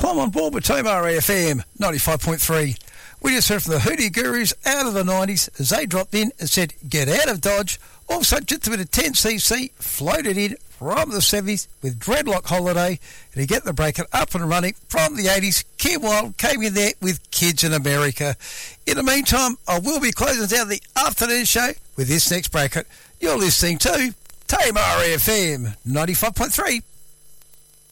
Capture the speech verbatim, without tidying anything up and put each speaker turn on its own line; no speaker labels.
Climb on board with Tamar F M ninety-five point three. We just heard from the Hootie Gurus out of the nineties as they dropped in and said, get out of Dodge. Also, just a bit of ten C C floated in from the seventies with Dreadlock Holiday. And to get the breaker up and running from the eighties, Kim Wilde came in there with Kids in America. In the meantime, I will be closing down the afternoon show with this next bracket. You're listening to Tamar F M ninety-five point three.